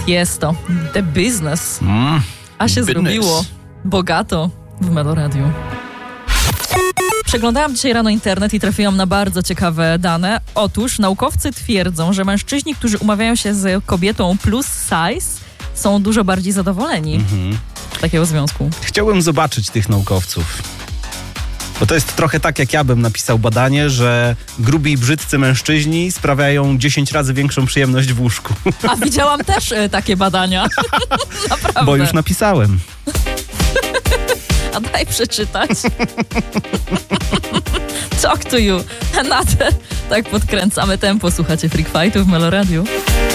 Tiesto, The Business. A się business. zrobiło bogato w Meloradiu. Przeglądałam dzisiaj rano internet i trafiłam na bardzo ciekawe dane. Otóż naukowcy twierdzą, że mężczyźni, którzy umawiają się z kobietą plus size, są dużo bardziej zadowoleni z takiego związku. Chciałbym zobaczyć tych naukowców. Bo to jest trochę tak, jak ja bym napisał badanie, że grubi i brzydcy mężczyźni sprawiają 10 razy większą przyjemność w łóżku. A widziałam też takie badania. Naprawdę. Bo już napisałem. A daj przeczytać. Talk to you. Na te tak podkręcamy tempo. Słuchacie Freak Fightu w Meloradiu.